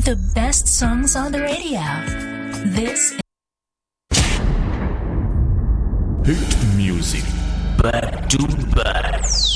The best songs on the radio. This Hit music back to back.